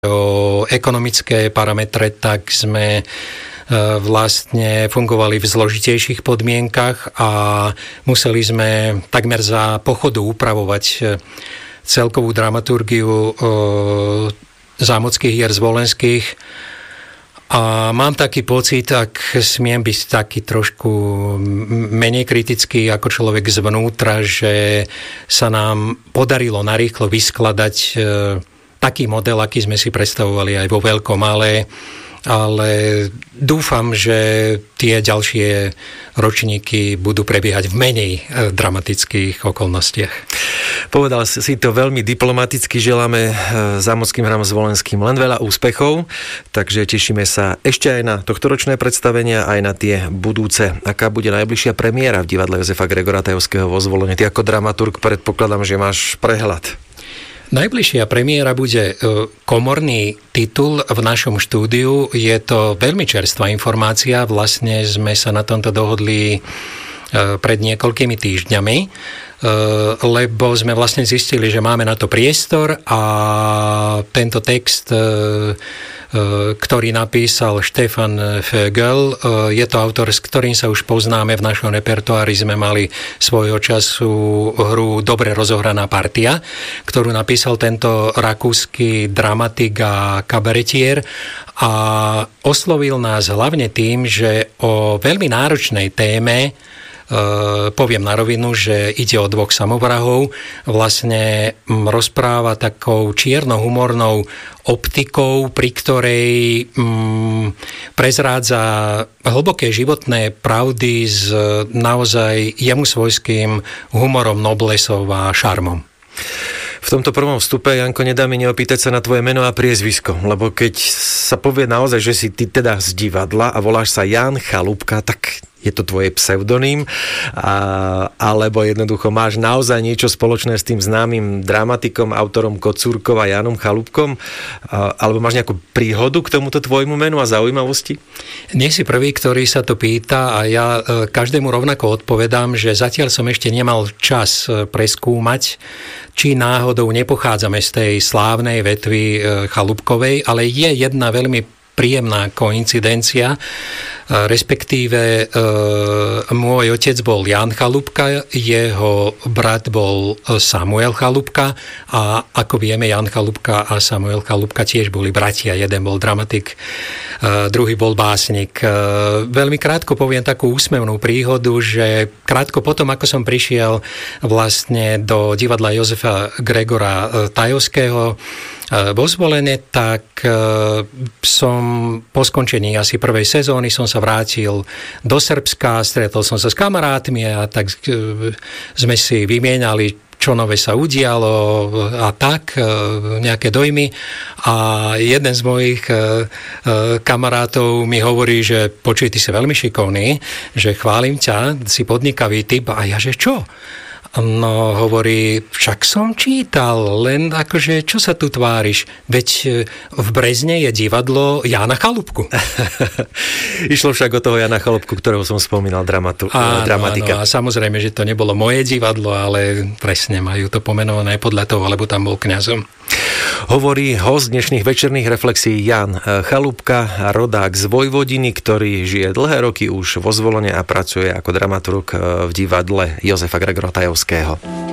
o ekonomické parametre, tak sme vlastne fungovali v zložitejších podmienkach a museli sme takmer za pochodu upravovať celkovú dramaturgiu zámockých hier zvolenských. A mám taký pocit, ak smiem byť taký trošku menej kritický ako človek zvnútra, že sa nám podarilo narýchlo vyskladať taký model, aký sme si predstavovali aj vo veľkom, ale dúfam, že tie ďalšie ročníky budú prebiehať v menej dramatických okolnostiach. Povedal si to veľmi diplomaticky, želáme zámockým hrám zvolenským len veľa úspechov, takže tešíme sa ešte aj na tohtoročné predstavenia, aj na tie budúce. Aká bude najbližšia premiéra v divadle Jozefa Gregora Tajovského vo Zvolene? Ty ako dramaturg predpokladám, že máš prehľad. Najbližšia premiéra bude komorný titul v našom štúdiu. Je to veľmi čerstvá informácia. Vlastne sme sa na tomto dohodli pred niekoľkými týždňami, lebo sme vlastne zistili, že máme na to priestor a tento text, ktorý napísal Štefan Vögel, je to autor, s ktorým sa už poznáme v našom repertoári. Sme mali svojho času hru Dobre rozohraná partia, ktorú napísal tento rakúsky dramatik a kabaretier a oslovil nás hlavne tým, že o veľmi náročnej téme, poviem na rovinu, že ide o dvoch samovrahov, vlastne rozpráva takou čierno-humornou optikou, pri ktorej prezrádza hlboké životné pravdy s naozaj jemu svojským humorom, noblesou a šarmom. V tomto prvom vstupe, Janko, nedá mi neopýtať sa na tvoje meno a priezvisko, lebo keď sa povie naozaj, že si ty teda z divadla a voláš sa Ján Chalúbka, tak je to tvoje pseudonym, alebo jednoducho máš naozaj niečo spoločné s tým známym dramatikom, autorom Kocúrkov a Jánom Chalúbkom, alebo máš nejakú príhodu k tomuto tvojmu menu a zaujímavosti? Nie si prvý, ktorý sa to pýta a ja každému rovnako odpovedám, že zatiaľ som ešte nemal čas preskúmať, či náhodou nepochádzame z tej slávnej vetvy Chalúbkovej, ale je jedna veľmi príjemná koincidencia, respektíve môj otec bol Ján Chalúbka, jeho brat bol Samuel Chalúbka a ako vieme, Ján Chalúbka a Samuel Chalúbka tiež boli bratia. Jeden bol dramatik, druhý bol básnik. Veľmi krátko poviem takú úsmevnú príhodu, že krátko potom, ako som prišiel vlastne do divadla Jozefa Gregora Tajovského vo Zvolene, tak som po skončení asi prvej sezóny som sa vrátil do Srbska, stretol som sa s kamarátmi a tak sme si vymienali, čo nové sa udialo a tak, nejaké dojmy. A jeden z mojich kamarátov mi hovorí, že počuj, ty si veľmi šikovný, že chválim ťa, si podnikavý typ. A ja, že čo? No, hovorí, však som čítal, len akože, čo sa tu tváriš? Veď v Brezne je divadlo Jána Chalúbku. Išlo však o toho Jána Chalúbku, ktorého som spomínal, dramatika. Áno, a samozrejme, že to nebolo moje divadlo, ale presne majú to pomenované podľa toho, lebo tam bol kňazom. Hovorí host dnešných večerných reflexií Ján Chalúbka, rodák z Vojvodiny, ktorý žije dlhé roky už vo Zvolene a pracuje ako dramaturg v divadle Jozefa Gregora Tajovského.